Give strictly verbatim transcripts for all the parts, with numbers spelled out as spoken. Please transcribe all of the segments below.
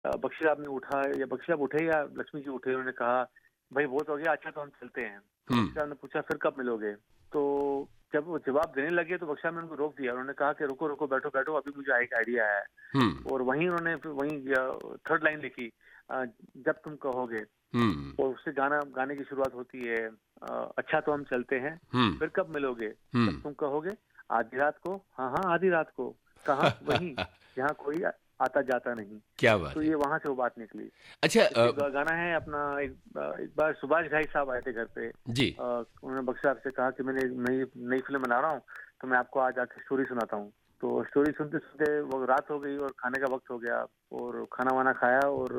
बख्शी साहब ने उठा या बख्शी साहब उठे या लक्ष्मी जी उठे, उन्होंने कहा भाई बहुत हो गया, अच्छा तो हम चलते हैं। तो बख्शी साहब ने पूछा फिर कब मिलोगे? तो जब वो जवाब देने लगे तो बख्शी साहब ने उनको रोक दिया। उन्होंने कहा कि रुको रुको बैठो बैठो, अभी मुझे एक आइडिया आया है। और वहीं उन्होंने वहीं थर्ड लाइन लिखी, जब तुम कहोगे। और उससे गाना गाने की शुरुआत होती है, अच्छा तो हम चलते हैं, फिर कब मिलोगे, जब तुम कहोगे, आधी रात को, हाँ हाँ आधी रात को, कहाँ? वहीं जहाँ कोई आता जाता नहीं। क्या बात तो है। ये वहां से वो बात निकली। अच्छा आ, गाना है अपना, एक, एक बार सुभाष घाई साहब आए थे घर पे जी। आ, उन्होंने बख्शी साहब से कहा कि मैंने नई नई फिल्म बना रहा हूँ, तो मैं आपको आज आके स्टोरी सुनाता हूँ। तो स्टोरी सुनते सुनते वो रात हो गई और खाने का वक्त हो गया, और खाना वाना खाया, और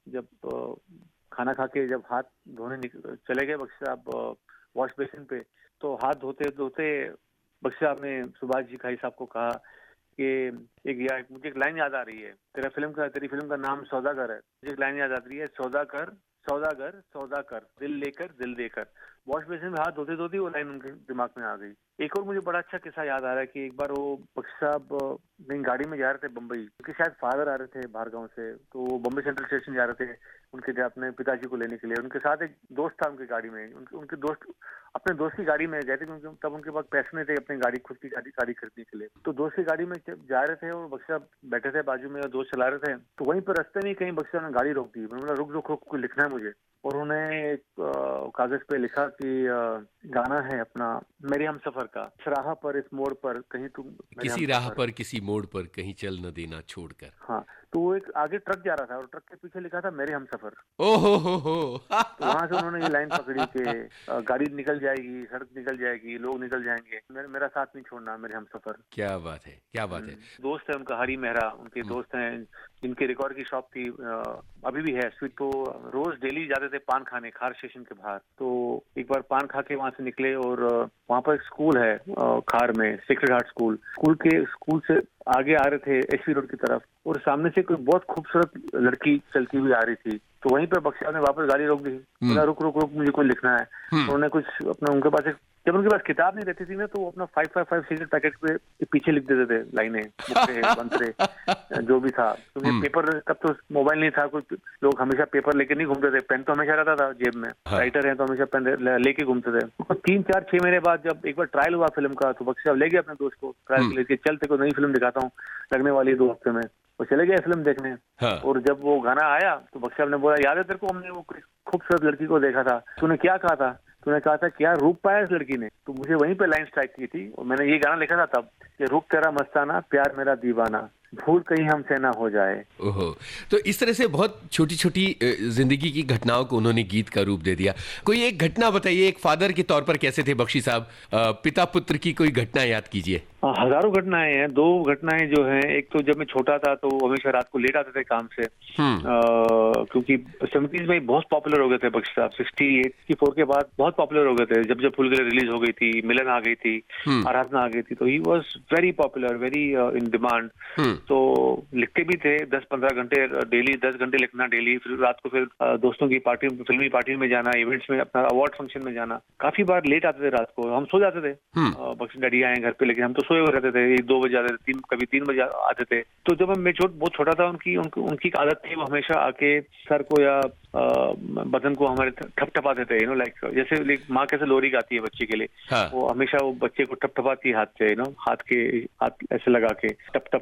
जब खाना खा के जब हाथ धोने चले गए बख्शी साहब वॉश बेसिन पे, तो हाथ धोते धोते बख्शी साहब ने सुभाष जी घाई साहब को कहा कि एक यार मुझे एक लाइन याद आ रही है, तेरा फिल्म का तेरी फिल्म का नाम सौदागर है, मुझे एक लाइन याद आ रही है, सौदागर सौदागर सौदाकर, दिल लेकर दिल देकर। वॉश बेसिन में हाथ धोते धोते वो लाइन उनके दिमाग में आ गई। एक और मुझे बड़ा अच्छा किस्सा याद आ रहा है कि एक बार वो बख्शी साहब कहीं गाड़ी में जा रहे थे बम्बई, क्योंकि शायद फादर आ रहे थे बाहर गाँव से, तो वो बम्बई सेंट्रल स्टेशन जा रहे थे उनके अपने पिताजी को लेने के लिए। उनके साथ एक दोस्त था उनकी गाड़ी में, उनके उनके दोस्त अपने दोस्त की गाड़ी में गए थे, क्योंकि तब उनके पास पैसे नहीं थे अपनी गाड़ी खुद की गाड़ी गाड़ी खरीदने के लिए। तो दोस्त की गाड़ी में जा रहे थे और बख्शी साहब बैठे थे बाजू में और दोस्त चला रहे थे। तो वहीं पर रास्ते में कहीं बख्शी साहब ने गाड़ी रोक दी। उन्होंने रुक रुक रुक कुछ लिखना है मुझे, और उन्होंने एक कागज पे लिखा कि गाना है अपना मेरे हम सफर का, इस राह पर इस मोड़ पर कहीं तुम किसी राह पर किसी मोड़ पर कहीं चल न देना छोड़कर। हाँ, तो वो एक आगे ट्रक जा रहा था और ट्रक के पीछे लिखा था मेरे हम सफर। ओहो हो हो। तो वहां से उन्होंने ये लाइन पकड़ी कि गाड़ी निकल जाएगी, सड़क निकल जाएगी, लोग निकल जाएंगे, मेरे, मेरा साथ नहीं छोड़ना, मेरे हम सफर। क्या बात है, क्या बात है। दोस्त है उनका हरी मेहरा, उनके दोस्त हैं जिनके रिकॉर्ड की शॉप थी, अभी भी है स्वीट। तो रोज डेली जाते थे पान खाने खार स्टेशन के बाहर। तो एक बार पान खा के वहां से निकले और वहां पर एक स्कूल है खार में, सेक्रेड हार्ट स्कूल। स्कूल के स्कूल से आगे आ रहे थे एसवी रोड की तरफ, और सामने से कोई बहुत खूबसूरत लड़की चलती हुई आ रही थी। तो वहीं पर बख्शी साहब ने वापस गाड़ी रोक दी, बोला रुक रुक रुक मुझे कुछ लिखना है। उन्होंने कुछ अपना, उनके पास एक, जब उनके पास किताब नहीं रहती थी ना, तो वो अपना five five five cigarette packet पे पीछे लिख देते थे लाइनें, मुक्के बंसरे जो भी था, क्योंकि पेपर तब तो मोबाइल नहीं था, कुछ लोग हमेशा पेपर लेके नहीं घूमते थे, पेन तो हमेशा रहता था जेब में, राइटर है तो हमेशा पेन लेके घूमते थे। तो तीन चार छह महीने बाद जब एक बार ट्रायल हुआ फिल्म का, तो बख्शी साहब ले गए अपने दोस्त को ट्रायल के लिए, चल तेरे को नई फिल्म दिखाता हूँ, लगने वाली है दो हफ्ते में। वो चले गए फिल्म देखने। हाँ। और जब वो गाना आया तो बख्शी साहब ने बोला, याद है तेरे को हमने वो खूबसूरत लड़की को देखा था, तूने क्या कहा था? तूने कहा था क्या रूप पाया इस लड़की ने? तो मुझे वहीं पे लाइन स्ट्राइक की थी, और मैंने ये गाना लिखा था तब कि रूप तेरा मस्ताना, प्यार मेरा दीवाना, भूल कहीं हमसे ना हो जाए। ओहो, तो इस तरह से बहुत छोटी छोटी जिंदगी की घटनाओं को उन्होंने गीत का रूप दे दिया। कोई एक घटना बताइए, एक फादर के तौर पर कैसे थे बख्शी साहब, पिता पुत्र की कोई घटना याद कीजिए। हजारों घटनाएं हैं। दो घटनाएं जो हैं, एक तो जब मैं छोटा था तो हमेशा रात को लेट आते थे काम से, क्योंकि सेवेंटीज में बहुत पॉपुलर हो गए थे बख्शी साहब। सिक्सटी एट सिक्सटी फोर के बाद बहुत पॉपुलर हो गए थे, जब जब फुल गले रिलीज हो गई थी, मिलन आ गई थी, आराधना आ गई थी, तो he was very popular, very in demand. तो लिखते भी थे दस पंद्रह घंटे डेली, दस घंटे लिखना डेली, फिर रात को फिर दोस्तों की पार्टी, फिल्मी पार्टी में जाना, इवेंट्स में, अपना अवार्ड फंक्शन में जाना। काफी बार लेट आते थे रात को, हम सो जाते थे, बख्शी डैडी आए घर पे, लेकिन हम तो सोए हुए रहते थे, एक दो बजे आते थे, तीन कभी तीन बजे आते थे। तो जब मैं छोट बहुत छोटा था, उनकी उनकी एक आदत थी, वो हमेशा आके सर को या बदन को हमारे ठपठपाते थे, यू नो, लाइक जैसे माँ कैसे लोरी गाती है बच्चे के लिए, हाँ। वो हमेशा वो बच्चे को ठपठपाती हाथ से, यू नो, हाथ के हाथ ऐसे लगा के टप टप